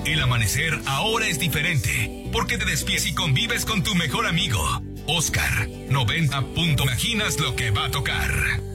El amanecer ahora es diferente, porque te despiertas y convives con tu mejor amigo, Oscar. 90. Imaginas lo que va a tocar.